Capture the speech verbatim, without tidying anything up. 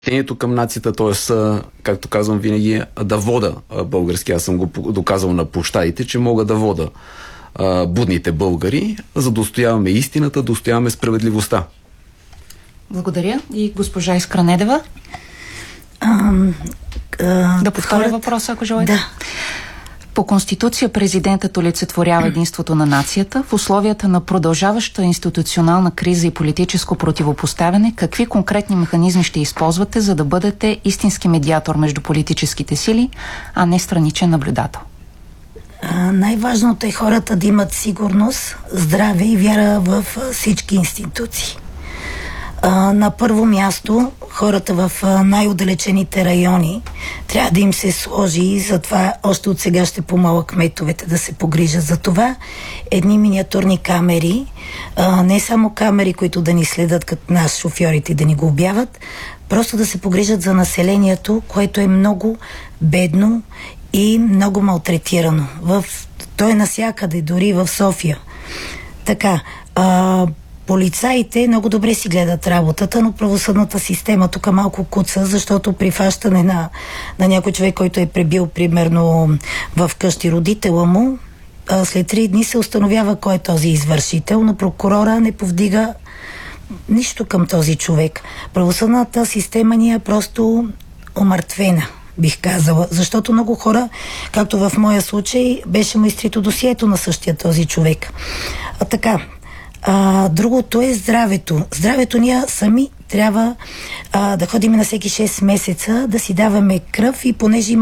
Тението към нацията, т.е. както казвам винаги, да вода български. Аз съм го доказал на площадите, че мога да вода а, будните българи, за да устояваме истината, да устояваме справедливостта. Благодаря. И госпожа Искра Недева? А, а, да повторя хората... въпроса, ако желаете. Да. По Конституция президентът олицетворява единството на нацията. В условията на продължаваща институционална криза и политическо противопоставяне, какви конкретни механизми ще използвате, за да бъдете истински медиатор между политическите сили, а не страничен наблюдател? А, най-важното е хората да имат сигурност, здраве и вяра в всички институции. А, на първо място, хората в най-отдалечените райони трябва да им се сложи и затова още от сега ще помоля кметовете да се погрижат за това. Едни миниатюрни камери, а, не само камери, които да ни следят като нас, шофьорите, да ни го обяват, просто да се погрижат за населението, което е много бедно и много малтретирано. В... То е насякъде, дори в София. Така, а, полицаите много добре си гледат работата, но правосъдната система тук малко куца, защото при фащане на, на някой човек, който е пребил примерно в къщи родителя му, а след три дни се установява кой е този извършител, но прокурора не повдига нищо към този човек. Правосъдната система ни е просто омъртвена, бих казала, защото много хора, както в моя случай, беше му изтрито досието на същия този човек. А така, А, другото е здравето. Здравето ние сами трябва а, да ходим на всеки шест месеца, да си даваме кръв и понеже